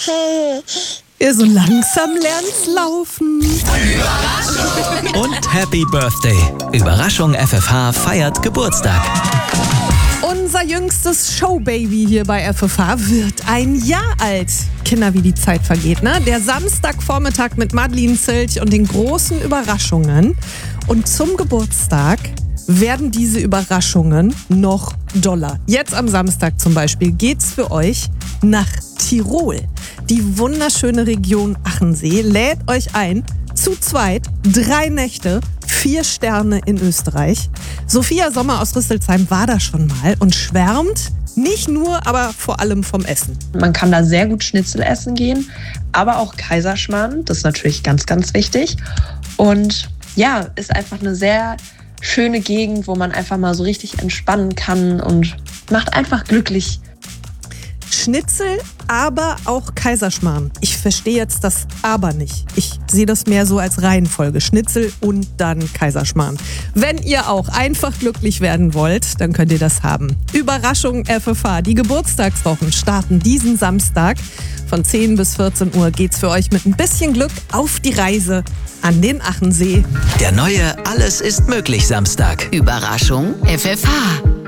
Ihr so langsam lernt's laufen. Und Happy Birthday. Überraschung FFH feiert Geburtstag. Unser jüngstes Showbaby hier bei FFH wird ein Jahr alt. Kinder, wie die Zeit vergeht, ne? Der Samstagvormittag mit Madeleine Zilch und den großen Überraschungen. Und zum Geburtstag werden diese Überraschungen noch doller. Jetzt am Samstag zum Beispiel geht's für euch nach Tirol. Die wunderschöne Region Achensee lädt euch ein, zu zweit, 3 Nächte, 4 Sterne in Österreich. Sophia Sommer aus Rüsselsheim war da schon mal und schwärmt nicht nur, aber vor allem vom Essen. Man kann da sehr gut Schnitzel essen gehen, aber auch Kaiserschmarrn, das ist natürlich ganz, ganz wichtig. Und ja, ist einfach eine sehr schöne Gegend, wo man einfach mal so richtig entspannen kann und macht einfach glücklich. Schnitzel, aber auch Kaiserschmarrn. Ich verstehe jetzt das Aber nicht. Ich sehe das mehr so als Reihenfolge. Schnitzel und dann Kaiserschmarrn. Wenn ihr auch einfach glücklich werden wollt, dann könnt ihr das haben. Überraschung FFH. Die Geburtstagswochen starten diesen Samstag. Von 10 bis 14 Uhr geht's für euch mit ein bisschen Glück auf die Reise an den Achensee. Der neue Alles ist möglich Samstag. Überraschung FFH.